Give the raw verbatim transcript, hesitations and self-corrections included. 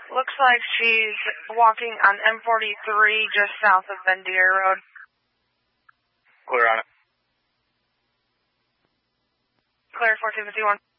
Looks like she's walking on M forty-three just south of Bendier Road. Clear on it. Clear four two five one.